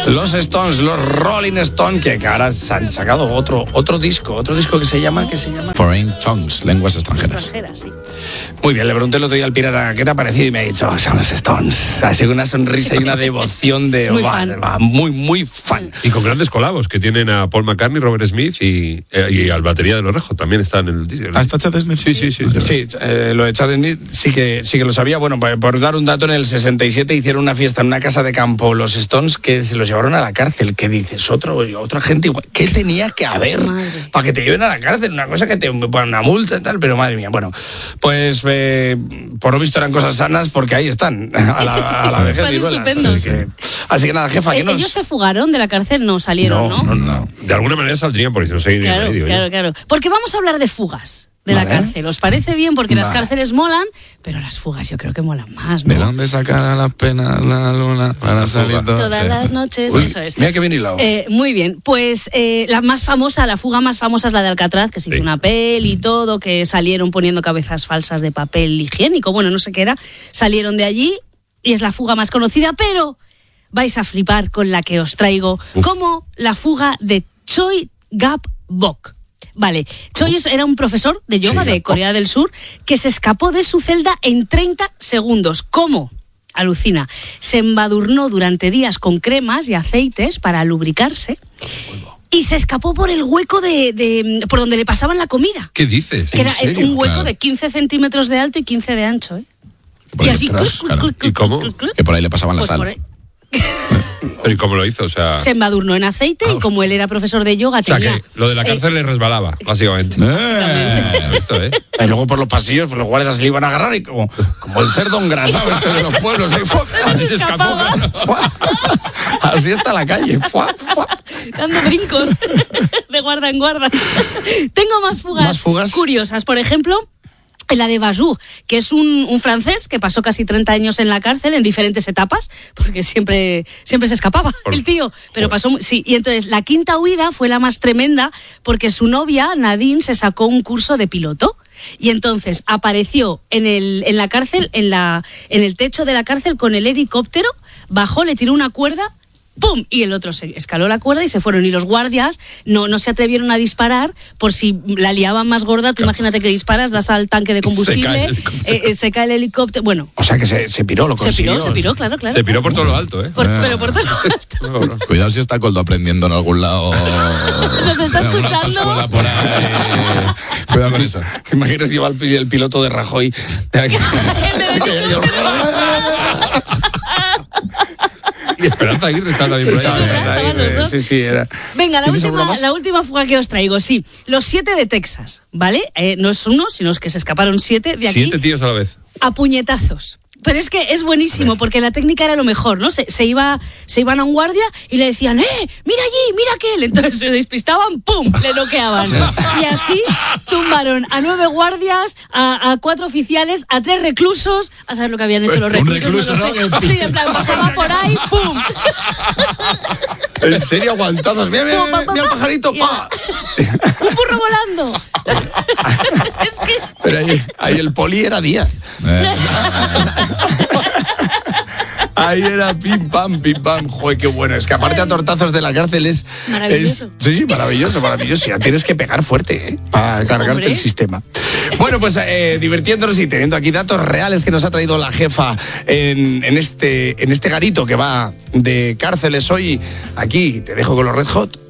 Los Stones, los Rolling Stones, que ahora se han sacado otro disco que se llama... Foreign Tongues, lenguas extranjeras. Sí. Muy bien, le pregunté el otro día al pirata qué te ha parecido y me ha dicho, son los Stones. Así que una sonrisa y una devoción de... muy fan. Y con grandes colabos que tienen a Paul McCartney, Robert Smith y al batería de los Rejos, también está en el disco. ¿Está Chad Smith? Sí. Lo de Chad Smith sí que lo sabía. Bueno, por dar un dato, en el 67 hicieron una fiesta en una casa de campo los Stones que se los llevaron a la cárcel. ¿Qué dices? Otra gente igual. ¿Qué tenía que haber para que te lleven a la cárcel? Una cosa que te ponen una multa y tal, pero madre mía. Bueno, pues por lo visto eran cosas sanas porque ahí están, a la vejez de Iruelas. Así que nada, jefa, ¿Ellos se fugaron de la cárcel? No salieron, ¿no? No. De alguna manera saldrían porque si no seguirían ahí. Claro. Porque vamos a hablar de fugas de la cárcel. ¿Os parece bien? Porque las cárceles molan, pero las fugas yo creo que molan más, ¿no? ¿De dónde sacar las penas la luna para salir todas las noches? Eso es. Mira que bien hilado. Muy bien. Pues la fuga más famosa es la de Alcatraz, que se hizo una peli y todo, que salieron poniendo cabezas falsas de papel higiénico. Bueno, no sé qué era. Salieron de allí y es la fuga más conocida, pero vais a flipar con la que os traigo, como la fuga de Choi Gap-bok. Vale, Choi era un profesor de yoga de Corea del Sur que se escapó de su celda en 30 segundos. ¿Cómo? Alucina. Se embadurnó durante días con cremas y aceites para lubricarse y se escapó por el hueco por donde le pasaban la comida. ¿Qué dices? Que era un hueco de 15 centímetros de alto y 15 de ancho, ¿eh? Y así... ¿Y cómo? Que por ahí le pasaban la sal. ¿Y cómo lo hizo? O sea... Se embadurnó en aceite y como él era profesor de yoga tenía... O sea, que lo de la cárcel le resbalaba, básicamente. Y luego por los pasillos, pues los guardias se le iban a agarrar y como el cerdo engrasado de los pueblos. Así se escapó. Así está la calle. Dando brincos de guarda en guarda. Tengo más fugas curiosas. Por ejemplo... la de Bajou, que es un francés que pasó casi 30 años en la cárcel en diferentes etapas, porque siempre se escapaba el tío, pero pasó... Sí, y entonces la quinta huida fue la más tremenda porque su novia, Nadine, se sacó un curso de piloto y entonces apareció en la cárcel, en el techo de la cárcel con el helicóptero, bajó, le tiró una cuerda, ¡pum! Y el otro se escaló la cuerda y se fueron. Y los guardias no se atrevieron a disparar por si la liaban más gorda. Tú imagínate que disparas, das al tanque de combustible, se cae el helicóptero. Bueno. O sea que se piró, lo consiguió. Se piró, claro. Se piró por todo lo alto, ¿eh? Pero por todo lo alto. Cuidado si está Coldo aprendiendo en algún lado. Nos está escuchando. Por ahí. Cuidado con eso. Imaginas que lleva el piloto de Rajoy. Y Esperanza Aguirre está también por ahí. Sí, era. Venga, la última fuga que os traigo, sí. Los 7 de Texas, ¿vale? No es uno, sino es que se escaparon 7 de aquí. 7 tíos a la vez. A puñetazos. Pero es que es buenísimo, porque la técnica era lo mejor, ¿no? Se iban a un guardia y le decían, mira allí, mira aquel. Entonces se despistaban, ¡pum!, le noqueaban. Y así tumbaron a 9 guardias, a 4 oficiales, a 3 reclusos. A saber lo que habían hecho los reclusos. Un recluso, ¿no? Sí, en plan, pasaba por ahí, ¡pum! ¿En serio aguantados? Mira el pajarito, ¡pa! ¡Un burro volando! Es que... Pero ahí el poli era Díaz. Ahí era pim pam. Joder, qué bueno. Es que aparte a tortazos de la cárcel es... Maravilloso. Sí, maravilloso. Ya tienes que pegar fuerte, para cargarte el sistema. Bueno, pues divirtiéndonos y teniendo aquí datos reales que nos ha traído la jefa en este garito que va de cárceles hoy. Aquí te dejo con los Red Hot.